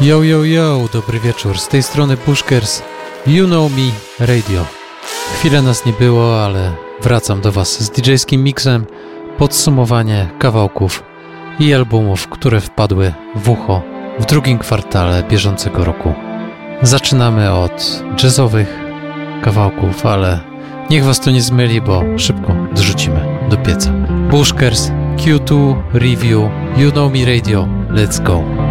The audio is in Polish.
Yo, yo, yo, dobry wieczór. Z tej strony Pushkers, You Know Me Radio. Chwilę nas nie było, ale wracam do Was z DJ-skim miksem, podsumowanie kawałków i albumów, które wpadły w ucho w drugim kwartale bieżącego roku. Zaczynamy od jazzowych kawałków, ale niech Was to nie zmyli, bo szybko zrzucimy do pieca. Pushkers, Q2, Review, You Know Me Radio, let's go.